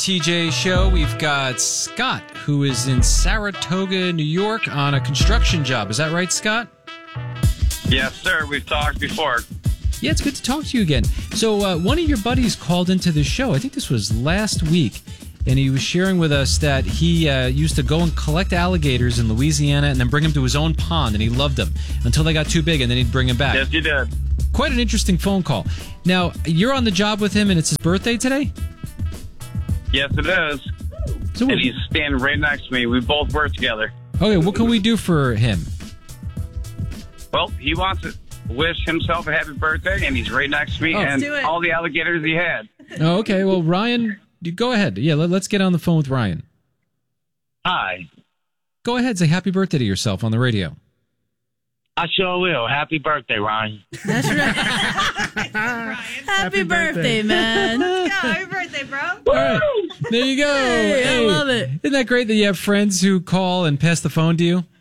TJ Show. We've got Scott, who is in Saratoga, New York, on a construction job. Is that right, Scott? Yes, sir. We've talked before. Yeah, it's good to talk to you again. So one of your buddies called into the show, I think this was last week, and he was sharing with us that he used to go and collect alligators in Louisiana and then bring them to his own pond, and he loved them until they got too big, and then he'd bring them back. Yes, you did. Quite an interesting phone call. Now, you're on the job with him, and it's his birthday today? Yes, it is. So And he's standing right next to me. We both work together. Okay, what can we do for him? Well, he wants to wish himself a happy birthday, and he's right next to me, and all the alligators he had. Oh, okay. Well, Ryan, you go ahead. Yeah, let's get on the phone with Ryan. Hi. Go ahead, say happy birthday to yourself on the radio. I sure will. Happy birthday, Ryan. That's right. Happy birthday, man. Happy birthday, bro. All right. There you go. Hey, I love it. Isn't that great that you have friends who call and pass the phone to you?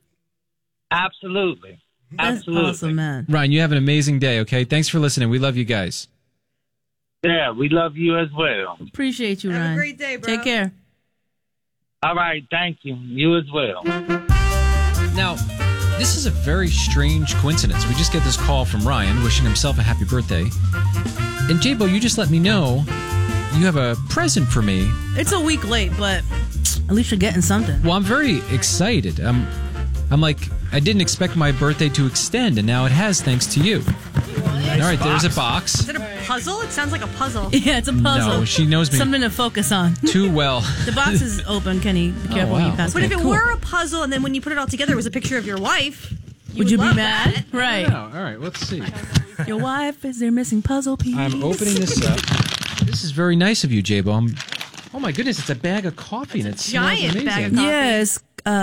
Absolutely. That's Absolutely. awesome, man. Ryan, you have an amazing day, okay? Thanks for listening. We love you guys. Yeah, we love you as well. Appreciate you, Have Ryan. a great day, bro. Take care. All right, thank you. You as well. Now, this is a very strange coincidence. We just get this call from Ryan wishing himself a happy birthday. And J-Bo, you just let me know you have a present for me. It's a week late, but at least you're getting something. Well, I'm very excited. I'm like, I didn't expect my birthday to extend, and now it has thanks to you. All right, there's a box. Is it a puzzle? It sounds like a puzzle. Yeah, it's a puzzle. No, she knows me Something to focus on. too well. The box is open, Kenny. Be careful when wow. you pass But it. if it were a puzzle and then when you put it all together, it was a picture of your wife, Would you be love mad? that. Right. Oh, all right, let's see. Your wife is there missing puzzle piece. I'm opening this up. This is very nice of you, J-Bo. Oh, my goodness, it's a bag of coffee, and it smells giant amazing. bag of coffee. Yes.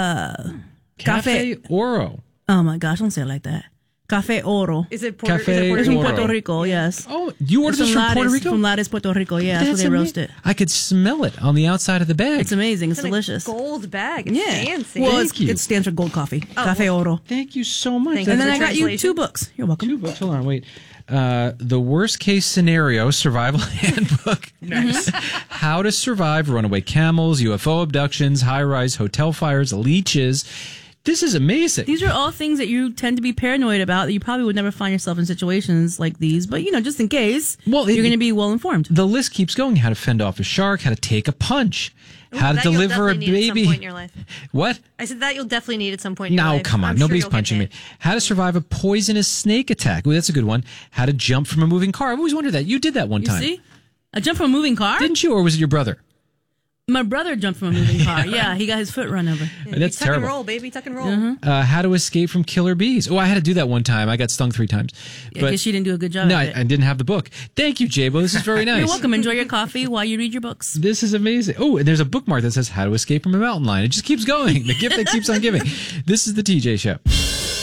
Cafe Oro. Oh my gosh, don't say it like that. Cafe Oro. Is it Cafe It's from Oro. Puerto Rico, yes. Oh, you ordered this from Puerto Rico? From Lares, Puerto Rico, yeah. That's where they roast it. I could smell it on the outside of the bag. It's amazing. It's It's in delicious. a gold bag. It's Yeah. fancy. Well, Thank you. it stands for gold coffee. Cafe Oro. Thank you so much. Thank And then you. I got you Translation. 2 books. You're welcome. 2 books. Hold on, wait. The Worst Case Scenario Survival Handbook. Nice. How to Survive Runaway Camels, UFO Abductions, High-Rise Hotel Fires, Leeches. This is amazing. These are all things that you tend to be paranoid about that you probably would never find yourself in situations like these. But, just in case, Well, you're going to be well informed. The list keeps going. How to fend off a shark, how to take a punch, how to That you'll deliver a definitely need at some baby. point in your life. What? I said that you'll definitely need at some point in your No, life. come on. I'm sure Nobody's you'll get punching me. hit. How to survive a poisonous snake attack. Ooh, that's a good one. How to jump from a moving car. I've always wondered that. You did that one You time. see? A jump from a moving car? Didn't you, or was it your brother? My brother jumped from a moving car. Yeah, he got his foot run over. That's Tuck terrible. and roll, baby. Tuck and roll. How to escape from killer bees. Oh, I had to do that one time. I got stung 3 times. Yeah, because she didn't do a good job No, at it. I didn't have the book. Thank you, J-Bo. This is very nice. You're welcome. Enjoy your coffee while you read your books. This is amazing. Oh, and there's a bookmark that says How to Escape from a Mountain Lion. It just keeps going. The gift that keeps on giving. This is the TJ Show.